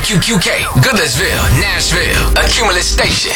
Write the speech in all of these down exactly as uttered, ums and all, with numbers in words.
Q Q K, Goodlettsville, Nashville, a Cumulus station.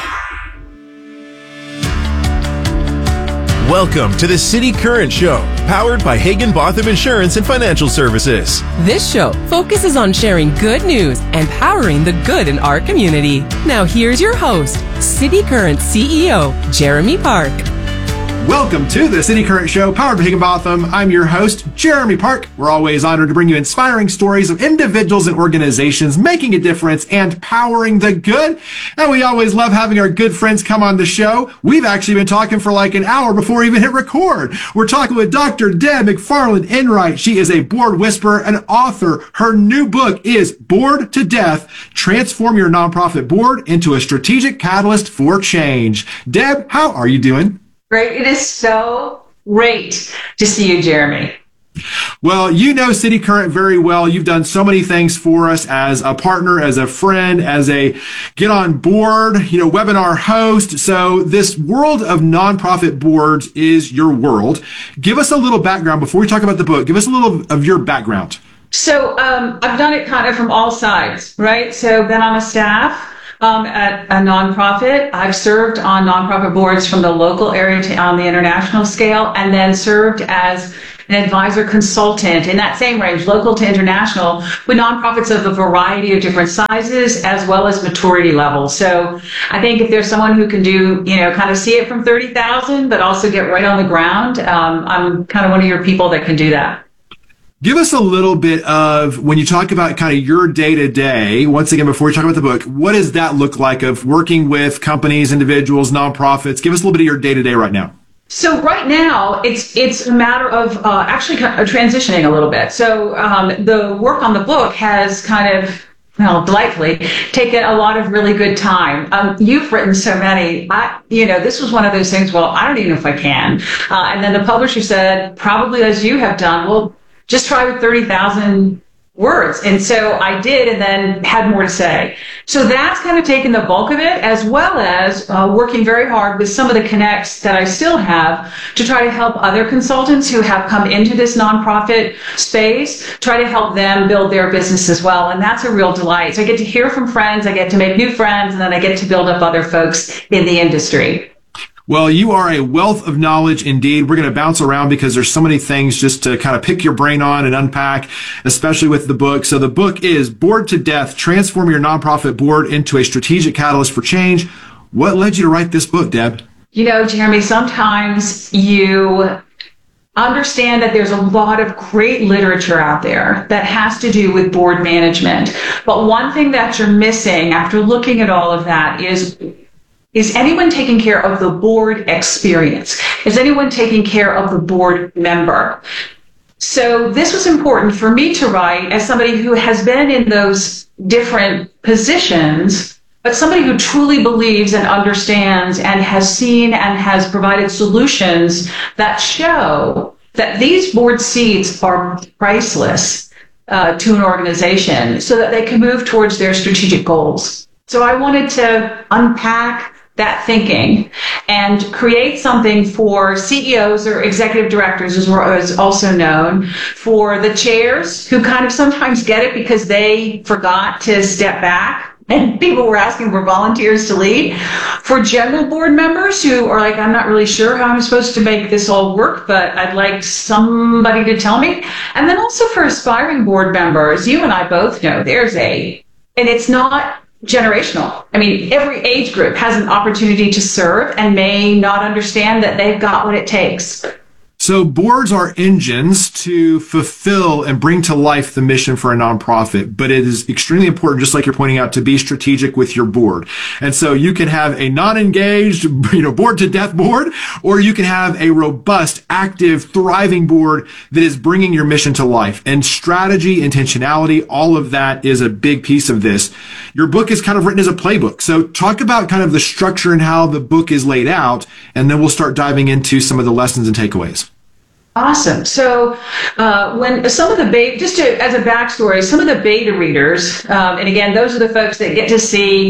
Welcome to the City Current Show, powered by Hagen-Botham Insurance and Financial Services. This show focuses on sharing good news and powering the good in our community. Now here's your host, City Current C E O, Jeremy Park. Welcome to the City Current Show, powered by Hagen-Botham. I'm your host, Jeremy Park. We're always honored to bring you inspiring stories of individuals and organizations making a difference and powering the good. And we always love having our good friends come on the show. We've actually been talking for like an hour before we even hit record. We're talking with Doctor Deb McFarland Enright. She is a board whisperer and author. Her new book is Board to Death, Transform Your Nonprofit Board into a Strategic Catalyst for Change. Deb, how are you doing? Great. It is so great to see you, Jeremy. Well, you know City Current very well. You've done so many things for us as a partner, as a friend, as a get on board, you know, webinar host. So this world of nonprofit boards is your world. Give us a little background before we talk about the book. Give us a little of your background. So um, I've done it kind of from all sides, right? So been on a staff Um, at a nonprofit. I've served on nonprofit boards from the local area to on the international scale, and then served as an advisor consultant in that same range, local to international, with nonprofits of a variety of different sizes as well as maturity levels. So I think if there's someone who can do, you know, kind of see it from thirty thousand, but also get right on the ground, um, I'm kind of one of your people that can do that. Give us a little bit of, when you talk about kind of your day-to-day, once again, before we talk about the book, what does that look like of working with companies, individuals, nonprofits? Give us a little bit of your day-to-day right now. So right now, it's it's a matter of uh, actually kind of transitioning a little bit. So um, the work on the book has kind of, well, delightfully taken a lot of really good time. Um, you've written so many. I, you know, this was one of those things, well, I don't even know if I can. Uh, and then the publisher said, probably as you have done, well, just try with thirty thousand words. And so I did, and then had more to say. So that's kind of taken the bulk of it, as well as uh, working very hard with some of the connects that I still have to try to help other consultants who have come into this nonprofit space, try to help them build their business as well. And that's a real delight. So I get to hear from friends, I get to make new friends, and then I get to build up other folks in the industry. Well, you are a wealth of knowledge indeed. We're going to bounce around because there's so many things just to kind of pick your brain on and unpack, especially with the book. So the book is Board to Death, Transform Your Nonprofit Board into a Strategic Catalyst for Change. What led you to write this book, Deb? You know, Jeremy, sometimes you understand that there's a lot of great literature out there that has to do with board management. But one thing that you're missing after looking at all of that is Is anyone taking care of the board experience? Is anyone taking care of the board member? So this was important for me to write as somebody who has been in those different positions, but somebody who truly believes and understands and has seen and has provided solutions that show that these board seats are priceless uh, to an organization so that they can move towards their strategic goals. So I wanted to unpack that thinking and create something for C E Os or executive directors, as is also known, for the chairs who kind of sometimes get it because they forgot to step back and people were asking for volunteers to lead, for general board members who are like, I'm not really sure how I'm supposed to make this all work, but I'd like somebody to tell me. And then also for aspiring board members, you and I both know there's a, and it's not generational. I mean, every age group has an opportunity to serve and may not understand that they've got what it takes. So boards are engines to fulfill and bring to life the mission for a nonprofit, but it is extremely important, just like you're pointing out, to be strategic with your board. And so you can have a non-engaged, you know, board to death board, or you can have a robust, active, thriving board that is bringing your mission to life. And strategy, intentionality, all of that is a big piece of this. Your book is kind of written as a playbook. So talk about kind of the structure and how the book is laid out, and then we'll start diving into some of the lessons and takeaways. Awesome. So uh, when some of the beta, just to, as a backstory, some of the beta readers, um, and again, those are the folks that get to see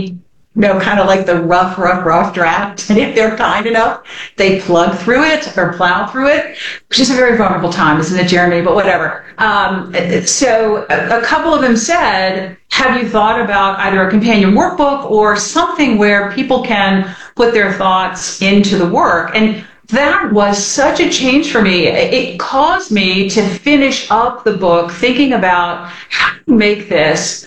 you know, kind of like the rough, rough, rough draft. And if they're kind enough, they plug through it or plow through it, which is a very vulnerable time, isn't it, Jeremy? But whatever. Um, so a, a couple of them said, have you thought about either a companion workbook or something where people can put their thoughts into the work? And that was such a change for me. It caused me to finish up the book thinking about how to make this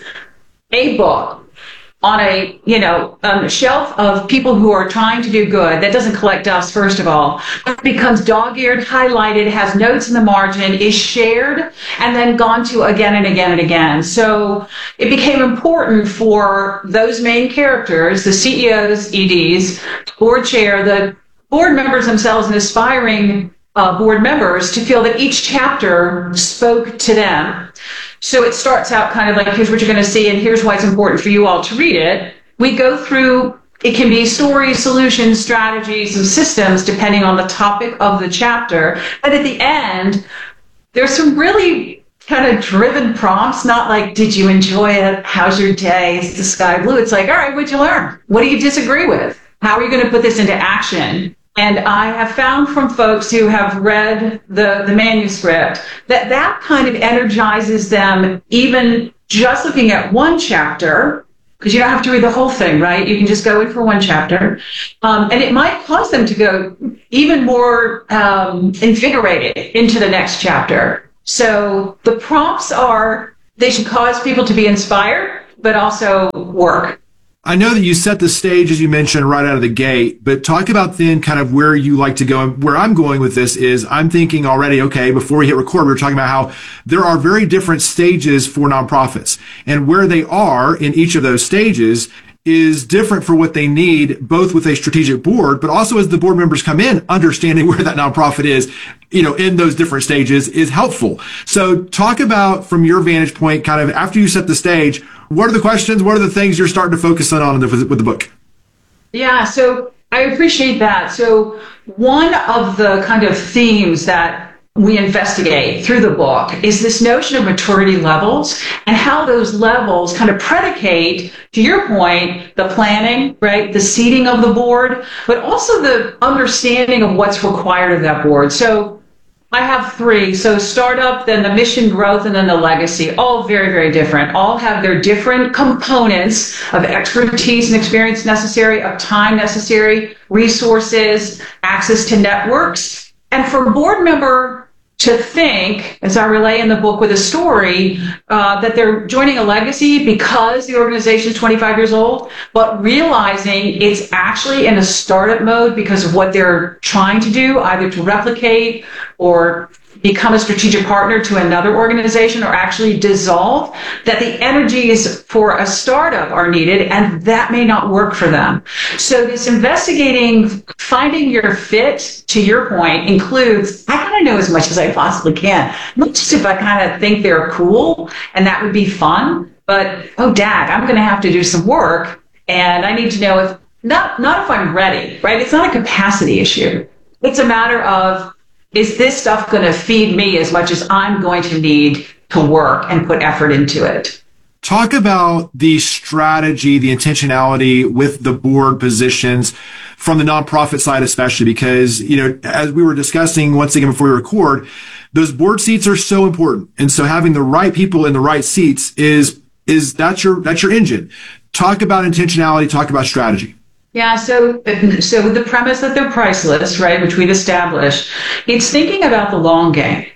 a book on a, you know, um, shelf of people who are trying to do good that doesn't collect dust, first of all, but becomes dog-eared, highlighted, has notes in the margin, is shared, and then gone to again and again and again. So it became important for those main characters, the C E Os, E Ds, board chair, the board members themselves, and aspiring uh, board members to feel that each chapter spoke to them. So it starts out kind of like, here's what you're going to see, and here's why it's important for you all to read it. We go through, it can be stories, solutions, strategies, and systems, depending on the topic of the chapter. And at the end, there's some really kind of driven prompts, not like, did you enjoy it? How's your day? Is the sky blue? It's like, all right, what'd you learn? What do you disagree with? How are you going to put this into action? And I have found from folks who have read the, the manuscript that that kind of energizes them, even just looking at one chapter, because you don't have to read the whole thing, right? You can just go in for one chapter. Um, and it might cause them to go even more um, invigorated into the next chapter. So the prompts are, they should cause people to be inspired, but also work. I know that you set the stage, as you mentioned, right out of the gate, but talk about then kind of where you like to go. And where I'm going with this is I'm thinking already, okay, before we hit record, we were talking about how there are very different stages for nonprofits, and where they are in each of those stages is different for what they need, both with a strategic board, but also as the board members come in, understanding where that nonprofit is, you know, in those different stages is helpful. So talk about, from your vantage point, kind of after you set the stage, what are the questions? What are the things you're starting to focus on with the book? Yeah, so I appreciate that. So one of the kind of themes that we investigate through the book is this notion of maturity levels and how those levels kind of predicate, to your point, the planning, right, the seating of the board, but also the understanding of what's required of that board. So I have three. So startup, then the mission growth, and then the legacy. All very, very different. All have their different components of expertise and experience necessary, of time necessary, resources, access to networks. And for a board member to think, as I relay in the book with a story, uh, that they're joining a legacy because the organization is twenty-five years old, but realizing it's actually in a startup mode because of what they're trying to do, either to replicate or become a strategic partner to another organization or actually dissolve, that the energies for a startup are needed, and that may not work for them. So this investigating, finding your fit, to your point, includes, I kind of know as much as I possibly can. Not just if I kind of think they're cool and that would be fun, but, oh, dag, I'm going to have to do some work, and I need to know if, not, not if I'm ready, right? It's not a capacity issue. It's a matter of, is this stuff going to feed me as much as I'm going to need to work and put effort into it? Talk about the strategy, the intentionality with the board positions from the nonprofit side, especially because, you know, as we were discussing once again before we record, those board seats are so important. And so having the right people in the right seats is, is that's your, that's your engine. Talk about intentionality, talk about strategy. Yeah, so so with the premise that they're priceless, right, which we've established, it's thinking about the long game.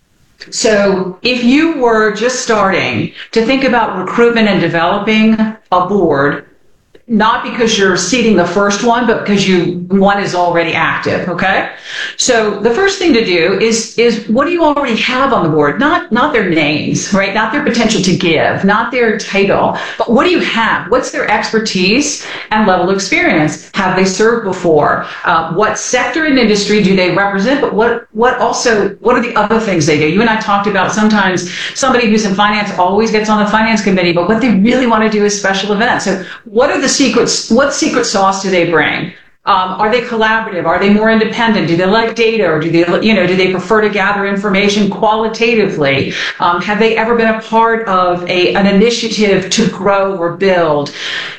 So if you were just starting to think about recruitment and developing a board, not because you're seating the first one, but because you one is already active, okay? So the first thing to do is is what do you already have on the board? Not not their names, right? Not their potential to give, not their title, but what do you have? What's their expertise and level of experience? Have they served before? Uh, what sector and industry do they represent? But what what also what are the other things they do? You and I talked about sometimes somebody who's in finance always gets on the finance committee, but what they really want to do is special events. So what are the secrets? What secret sauce do they bring? Um, are they collaborative? Are they more independent? Do they like data, or do they, you know, do they prefer to gather information qualitatively? Um, have they ever been a part of a an initiative to grow or build?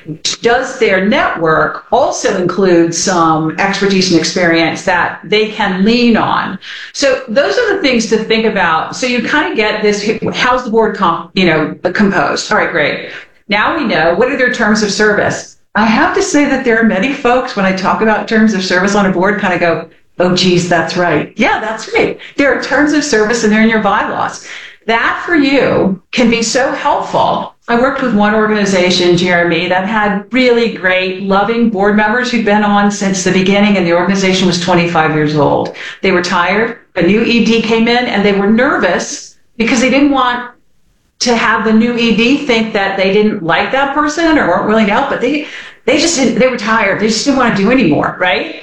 Does their network also include some expertise and experience that they can lean on? So those are the things to think about. So you kind of get this: how's the board, comp, you know, composed? All right, great. Now we know what are their terms of service. I have to say that there are many folks, when I talk about terms of service on a board, kind of go, oh, geez, that's right. Yeah, that's right. There are terms of service and they're in your bylaws. That for you can be so helpful. I worked with one organization, Jeremy, that had really great, loving board members who'd been on since the beginning, and the organization was twenty-five years old. They were tired. A new E D came in, and they were nervous because they didn't want to have the new E D think that they didn't like that person or weren't willing to help, but they they just didn't, they were tired. They just didn't want to do anymore, right?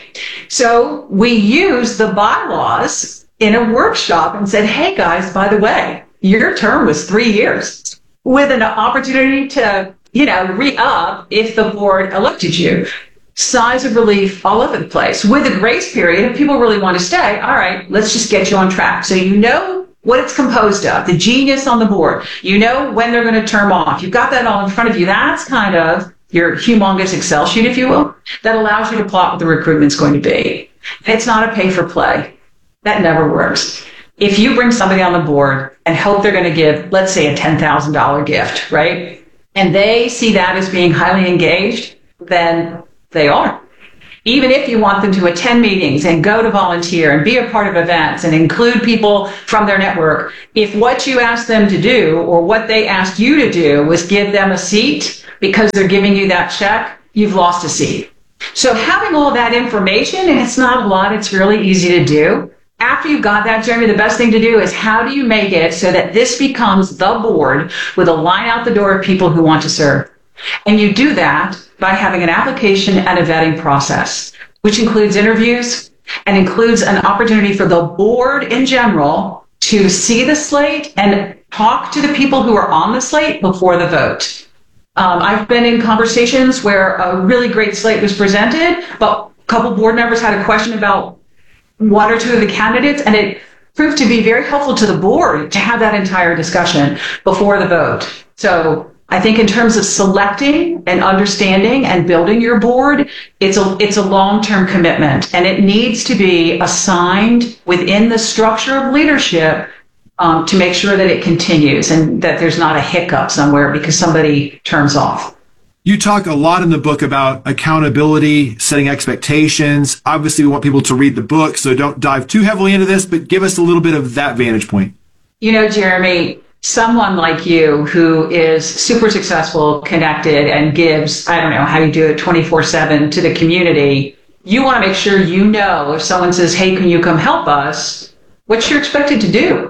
So we used the bylaws in a workshop and said, hey guys, by the way, your term was three years with an opportunity to, you know, re-up if the board elected you. Size of relief all over the place with a grace period. If people really want to stay, all right, let's just get you on track. So you know what it's composed of, the genius on the board. You know when they're going to term off. You've got that all in front of you. That's kind of your humongous Excel sheet, if you will, that allows you to plot what the recruitment's going to be. And it's not a pay for play. That never works. If you bring somebody on the board and hope they're going to give, let's say, a ten thousand dollars gift, right? And they see that as being highly engaged, then they are. Even if you want them to attend meetings and go to volunteer and be a part of events and include people from their network, if what you asked them to do or what they asked you to do was give them a seat because they're giving you that check, you've lost a seat. So having all that information, and it's not a lot, it's really easy to do. After you've got that, Jeremy, the best thing to do is how do you make it so that this becomes the board with a line out the door of people who want to serve? And you do that by having an application and a vetting process, which includes interviews and includes an opportunity for the board in general to see the slate and talk to the people who are on the slate before the vote. Um, I've been in conversations where a really great slate was presented, but a couple board members had a question about one or two of the candidates, and it proved to be very helpful to the board to have that entire discussion before the vote. So I think in terms of selecting and understanding and building your board, it's a it's a long-term commitment, and it needs to be assigned within the structure of leadership um, to make sure that it continues and that there's not a hiccup somewhere because somebody turns off. You talk a lot in the book about accountability, setting expectations. Obviously, we want people to read the book, so don't dive too heavily into this, but give us a little bit of that vantage point. You know, Jeremy, someone like you who is super successful, connected, and gives, I don't know how you do it, twenty-four seven to the community, you want to make sure you know if someone says, hey, can you come help us, what you're expected to do.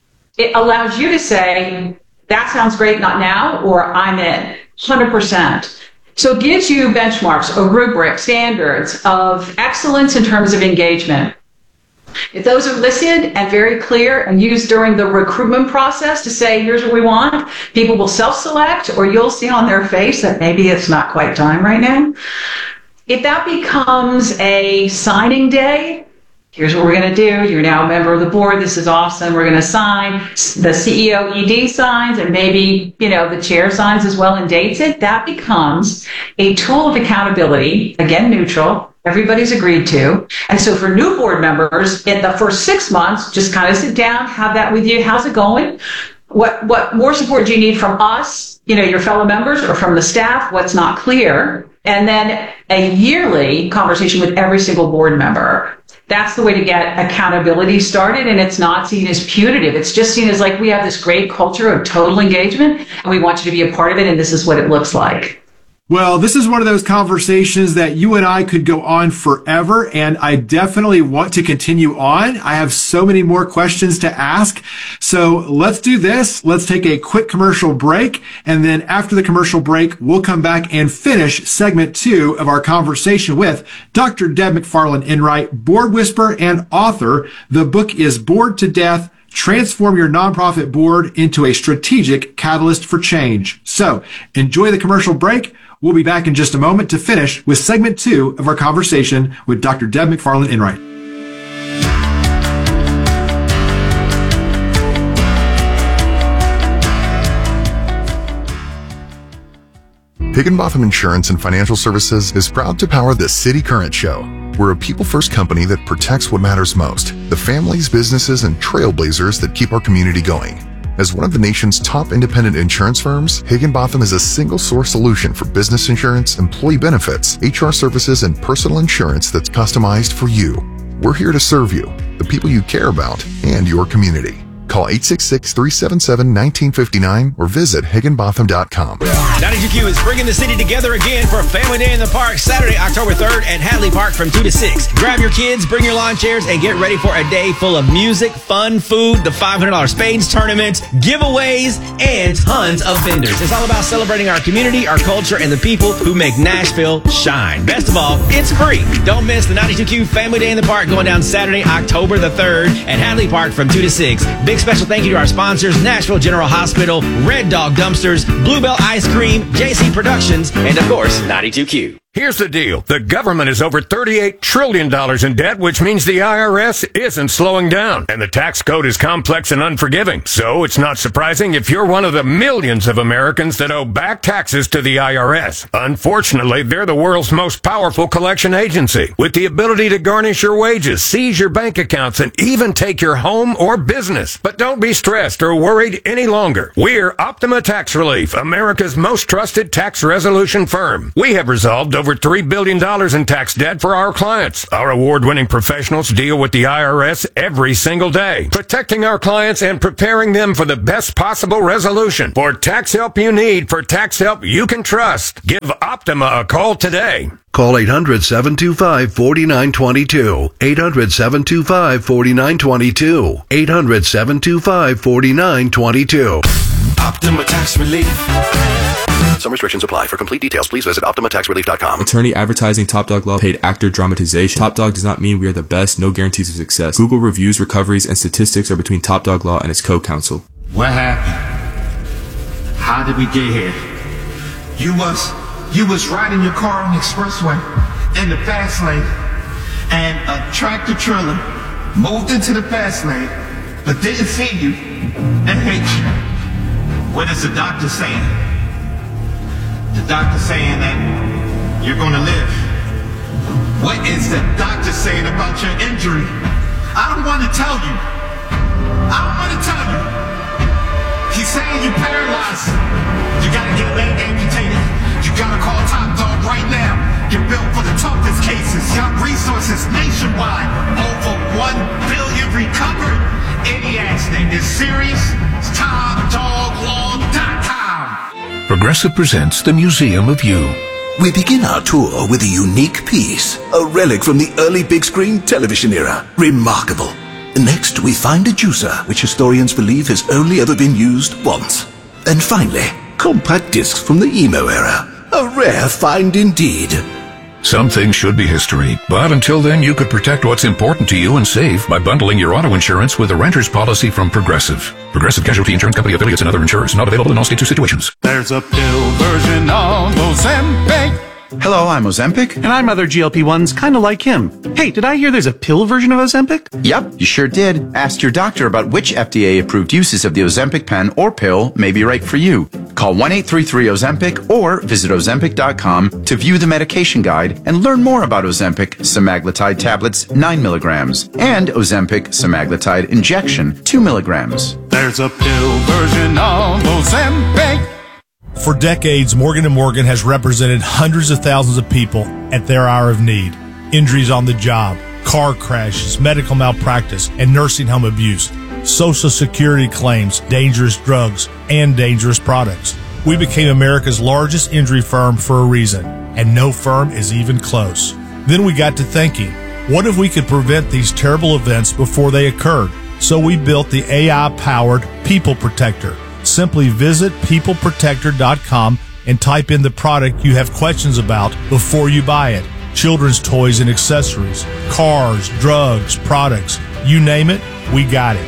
It allows you to say, that sounds great, not now, or I'm in, one hundred percent. So it gives you benchmarks, a rubric, standards of excellence in terms of engagement. If those are listed and very clear and used during the recruitment process to say, here's what we want, people will self-select, or you'll see on their face that maybe it's not quite time right now. If that becomes a signing day, here's what we're going to do. You're now a member of the board. This is awesome. We're going to sign. The C E O E D signs, and maybe, you know, the chair signs as well and dates it. That becomes a tool of accountability, again, neutral. Everybody's agreed to. And so for new board members, in the first six months, just kind of sit down, have that with you. How's it going? What, what more support do you need from us, you know, your fellow members, or from the staff? What's not clear? And then a yearly conversation with every single board member. That's the way to get accountability started, and it's not seen as punitive. It's just seen as like, we have this great culture of total engagement, and we want you to be a part of it, and this is what it looks like. Well, this is one of those conversations that you and I could go on forever, and I definitely want to continue on. I have so many more questions to ask. So let's do this. Let's take a quick commercial break, and then after the commercial break, we'll come back and finish segment two of our conversation with Doctor Deb McFarland Enright, board whisperer and author. The book is Bored to Death: Transform your nonprofit board into a strategic catalyst for change. So, enjoy the commercial break. We'll be back in just a moment to finish with segment two of our conversation with Doctor Deb McFarland Enright. Higginbotham Insurance and Financial Services is proud to power the City Current Show. We're a people-first company that protects what matters most, the families, businesses, and trailblazers that keep our community going. As one of the nation's top independent insurance firms, Higginbotham is a single-source solution for business insurance, employee benefits, H R services, and personal insurance that's customized for you. We're here to serve you, the people you care about, and your community. Call eight six six, three seven seven, one nine five nine or visit higginbotham dot com. ninety-two Q is bringing the city together again for Family Day in the Park, Saturday, October third at Hadley Park from two to six. Grab your kids, bring your lawn chairs, and get ready for a day full of music, fun, food, the five hundred dollars Spades tournament, giveaways, and tons of vendors. It's all about celebrating our community, our culture, and the people who make Nashville shine. Best of all, it's free. Don't miss the ninety-two Q Family Day in the Park going down Saturday, October the third at Hadley Park from two to six. Big special thank you to our sponsors, Nashville General Hospital, Red Dog Dumpsters, Bluebell Ice Cream, J C Productions, and of course, ninety-two Q. Here's the deal. The government is over thirty-eight trillion dollars in debt, which means the I R S isn't slowing down. And the tax code is complex and unforgiving. So it's not surprising if you're one of the millions of Americans that owe back taxes to the I R S. Unfortunately, they're the world's most powerful collection agency, with the ability to garnish your wages, seize your bank accounts, and even take your home or business. But don't be stressed or worried any longer. We're Optima Tax Relief, America's most trusted tax resolution firm. We have resolved over three billion dollars in tax debt for our clients. Our award-winning professionals deal with the I R S every single day, protecting our clients and preparing them for the best possible resolution. For tax help you need, for tax help you can trust, give Optima a call today. Call eight hundred, seven two five, four nine two two. eight hundred, seven two five, four nine two two. eight hundred, seven two five, four nine two two. Optima Tax Relief. Some restrictions apply. For complete details, please visit optima tax relief dot com. Attorney advertising Top Dog Law paid actor dramatization. Top Dog does not mean we are the best. No guarantees of success. Google reviews, recoveries, and statistics are between Top Dog Law and its co-counsel. What happened? How did we get here? You was you was riding your car on the expressway in the fast lane, and a tractor trailer moved into the fast lane, but didn't see you and hit you. What is the doctor saying? The doctor saying that you're gonna live. What is the doctor saying about your injury? I don't want to tell you. I don't want to tell you. He's saying you're paralyzed. You gotta get a leg amputated. You gotta call Top Dog right now. You're built for the toughest cases. Got resources nationwide. Over one billion recovered. Any accident is serious. It's top dog law dot com. Progressive presents the Museum of You. We begin our tour with a unique piece, a relic from the early big screen television era. Remarkable. Next, we find a juicer, which historians believe has only ever been used once. And finally, compact discs from the emo era. A rare find indeed. Some things should be history, but until then you could protect what's important to you and save by bundling your auto insurance with a renter's policy from Progressive. Progressive Casualty Insurance Company affiliates and other insurers. Not available in all states or situations. There's a pill version of Ozempic. Hello, I'm Ozempic. And I'm other G L P ones kind of like him. Hey, did I hear there's a pill version of Ozempic? Yep, you sure did. Ask your doctor about which F D A-approved uses of the Ozempic pen or pill may be right for you. Call one eight three three Ozempic or visit ozempic dot com to view the medication guide and learn more about Ozempic semaglutide tablets nine milligrams and Ozempic semaglutide injection two milligrams. There's a pill version of Ozempic. For decades, Morgan and Morgan has represented hundreds of thousands of people at their hour of need. Injuries on the job, car crashes, medical malpractice, and nursing home abuse, Social Security claims, dangerous drugs, and dangerous products. We became America's largest injury firm for a reason, and no firm is even close. Then we got to thinking, what if we could prevent these terrible events before they occurred? So we built the A I-powered People Protector. Simply visit people protector dot com and type in the product you have questions about before you buy it. Children's toys and accessories, cars, drugs, products, you name it, we got it.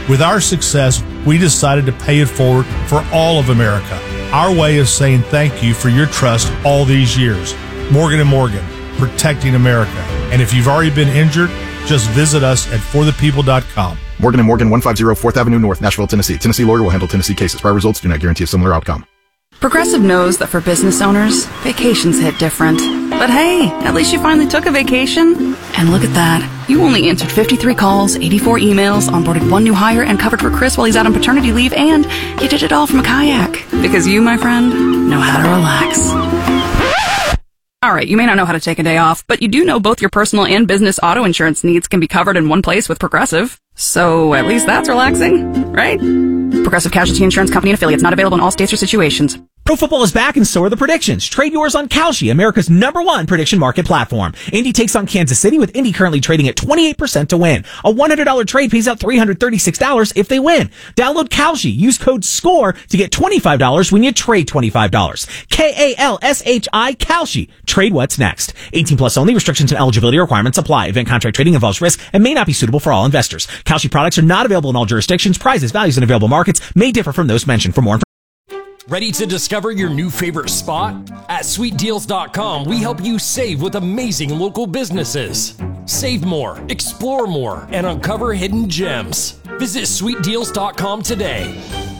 With our success, we decided to pay it forward for all of America. Our way of saying thank you for your trust all these years. Morgan and Morgan, protecting America. And if you've already been injured, just visit us at for the people dot com. Morgan and Morgan, one fifty fourth Avenue North, Nashville, Tennessee. Tennessee lawyer will handle Tennessee cases. Prior results do not guarantee a similar outcome. Progressive knows that for business owners, vacations hit different. But hey, at least you finally took a vacation. And look at that. You only answered fifty-three calls, eighty-four emails, onboarded one new hire, and covered for Chris while he's out on paternity leave, and you did it all from a kayak. Because you, my friend, know how to relax. Alright, you may not know how to take a day off, but you do know both your personal and business auto insurance needs can be covered in one place with Progressive. So at least that's relaxing, right? Progressive Casualty Insurance Company and affiliates, not available in all states or situations. Pro football is back and so are the predictions. Trade yours on Kalshi, America's number one prediction market platform. Indy takes on Kansas City with Indy currently trading at twenty-eight percent to win. A one hundred dollars trade pays out three hundred thirty-six dollars if they win. Download Kalshi. Use code SCORE to get twenty-five dollars when you trade twenty-five dollars. K A L S H I, Kalshi. Trade what's next. eighteen plus only. Restrictions and eligibility requirements apply. Event contract trading involves risk and may not be suitable for all investors. Kalshi products are not available in all jurisdictions. Prices, values, and available markets may differ from those mentioned. For more information, ready to discover your new favorite spot? At sweet deals dot com, we help you save with amazing local businesses. Save more, explore more, and uncover hidden gems. Visit sweet deals dot com today.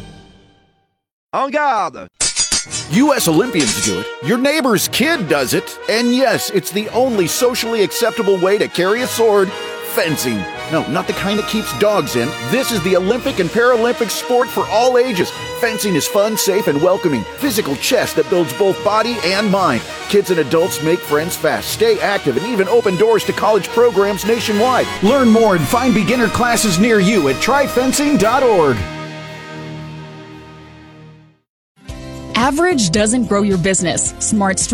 En garde! U S Olympians do it, your neighbor's kid does it, and yes, it's the only socially acceptable way to carry a sword: fencing. No, not the kind that keeps dogs in. This is the Olympic and Paralympic sport for all ages. Fencing is fun, safe, and welcoming. Physical chess that builds both body and mind. Kids and adults make friends fast, stay active, and even open doors to college programs nationwide. Learn more and find beginner classes near you at try fencing dot org. Average doesn't grow your business. Smart